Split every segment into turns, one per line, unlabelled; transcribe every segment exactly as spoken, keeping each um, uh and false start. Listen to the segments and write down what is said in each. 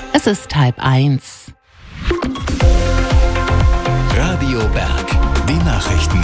Es ist halb eins.
Radio Berg, die Nachrichten.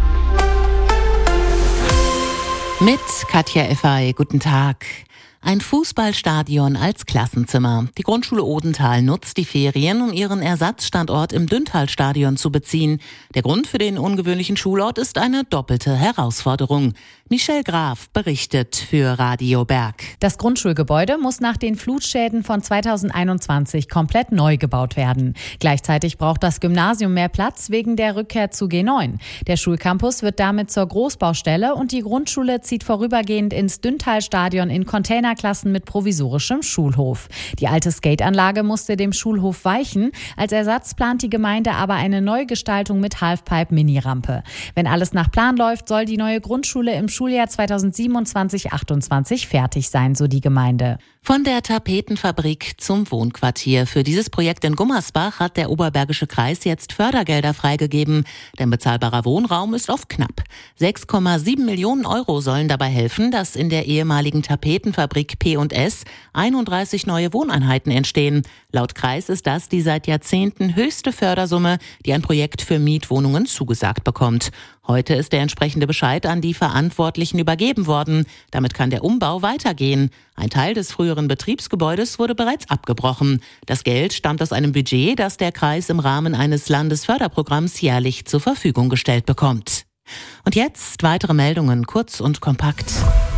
Mit Katja Effey, guten Tag. Ein Fußballstadion als Klassenzimmer. Die Grundschule Odenthal nutzt die Ferien, um ihren Ersatzstandort im Dünntalstadion zu beziehen. Der Grund für den ungewöhnlichen Schulort ist eine doppelte Herausforderung. Michelle Graf berichtet für Radio Berg.
Das Grundschulgebäude muss nach den Flutschäden von zweitausendeinundzwanzig komplett neu gebaut werden. Gleichzeitig braucht das Gymnasium mehr Platz wegen der Rückkehr zu G neun. Der Schulcampus wird damit zur Großbaustelle und die Grundschule zieht vorübergehend ins Dünntalstadion in Containerklassen mit provisorischem Schulhof. Die alte Skateanlage musste dem Schulhof weichen. Als Ersatz plant die Gemeinde aber eine Neugestaltung mit Halfpipe-Mini-Rampe. Wenn alles nach Plan läuft, soll die neue Grundschule im Schuljahr zweitausendsiebenundzwanzig achtundzwanzig fertig sein, so die Gemeinde.
Von der Tapetenfabrik zum Wohnquartier. Für dieses Projekt in Gummersbach hat der Oberbergische Kreis jetzt Fördergelder freigegeben. Denn bezahlbarer Wohnraum ist oft knapp. sechs Komma sieben Millionen Euro sollen dabei helfen, dass in der ehemaligen Tapetenfabrik P und S einunddreißig neue Wohneinheiten entstehen. Laut Kreis ist das die seit Jahrzehnten höchste Fördersumme, die ein Projekt für Mietwohnungen zugesagt bekommt. Heute ist der entsprechende Bescheid an die Verantwortlichen übergeben worden. Damit kann der Umbau weitergehen. Ein Teil des früheren Betriebsgebäudes wurde bereits abgebrochen. Das Geld stammt aus einem Budget, das der Kreis im Rahmen eines Landesförderprogramms jährlich zur Verfügung gestellt bekommt. Und jetzt weitere Meldungen, kurz und kompakt.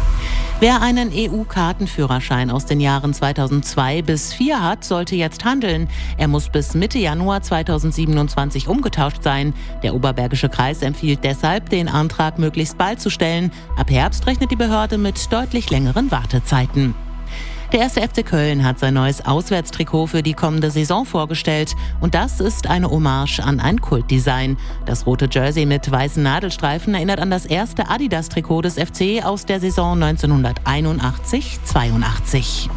Wer einen E U-Kartenführerschein aus den Jahren zweitausendzwei bis zweitausendvier hat, sollte jetzt handeln. Er muss bis Mitte Januar zweitausendsiebenundzwanzig umgetauscht sein. Der Oberbergische Kreis empfiehlt deshalb, den Antrag möglichst bald zu stellen. Ab Herbst rechnet die Behörde mit deutlich längeren Wartezeiten. Der erste F C Köln hat sein neues Auswärtstrikot für die kommende Saison vorgestellt. Und das ist eine Hommage an ein Kultdesign. Das rote Jersey mit weißen Nadelstreifen erinnert an das erste Adidas-Trikot des F C aus der Saison neunzehnhunderteinundachtzig zweiundachtzig.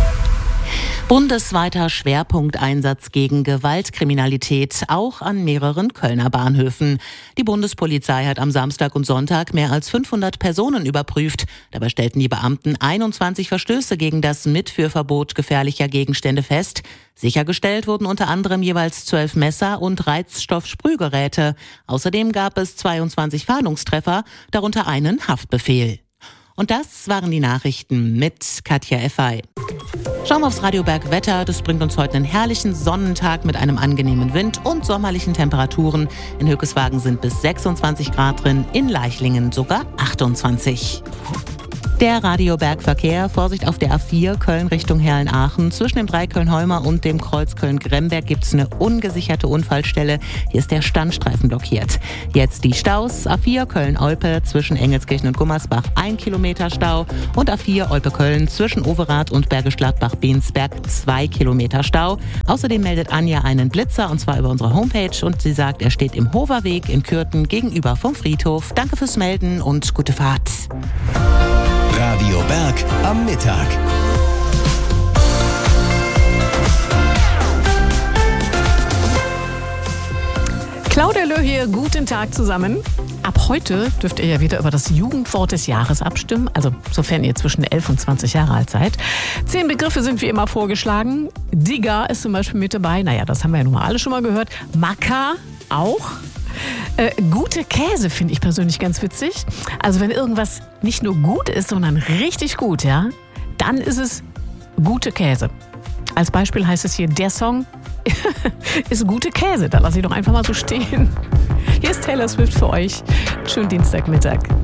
Bundesweiter Schwerpunkteinsatz gegen Gewaltkriminalität, auch an mehreren Kölner Bahnhöfen. Die Bundespolizei hat am Samstag und Sonntag mehr als fünfhundert Personen überprüft. Dabei stellten die Beamten einundzwanzig Verstöße gegen das Mitführverbot gefährlicher Gegenstände fest. Sichergestellt wurden unter anderem jeweils zwölf Messer und Reizstoffsprühgeräte. Außerdem gab es zweiundzwanzig Fahndungstreffer, darunter einen Haftbefehl. Und das waren die Nachrichten mit Katja Effey. Schauen wir aufs Radio Berg Wetter. Das bringt uns heute einen herrlichen Sonnentag mit einem angenehmen Wind und sommerlichen Temperaturen. In Höckeswagen sind bis sechsundzwanzig Grad drin, in Leichlingen sogar achtundzwanzig. Der Radio Berg Verkehr, Vorsicht auf der A vier, Köln Richtung Herrn-Aachen. Zwischen dem Dreikölln-Heumer und dem Kreuz Köln-Gremberg gibt es eine ungesicherte Unfallstelle. Hier ist der Standstreifen blockiert. Jetzt die Staus. A vier Köln-Olpe zwischen Engelskirchen und Gummersbach ein Kilometer Stau. Und A vier Olpe-Köln zwischen Overath und Bergisch Gladbach-Bensberg zwei Kilometer Stau. Außerdem meldet Anja einen Blitzer, und zwar über unsere Homepage. Und sie sagt, er steht im Hoverweg in Kürten gegenüber vom Friedhof. Danke fürs Melden und gute Fahrt.
Radio Berg am Mittag.
Claudia Löh hier, guten Tag zusammen. Ab heute dürft ihr ja wieder über das Jugendwort des Jahres abstimmen, also sofern ihr zwischen elf und zwanzig Jahre alt seid. Zehn Begriffe sind wie immer vorgeschlagen. Digger ist zum Beispiel mit dabei, naja, das haben wir ja nun mal alle schon mal gehört. Macker auch. Äh, gute Käse finde ich persönlich ganz witzig. Also wenn irgendwas nicht nur gut ist, sondern richtig gut, ja, dann ist es gute Käse. Als Beispiel heißt es hier, der Song ist gute Käse. Da lasse ich doch einfach mal so stehen. Hier ist Taylor Swift für euch. Schönen Dienstagmittag.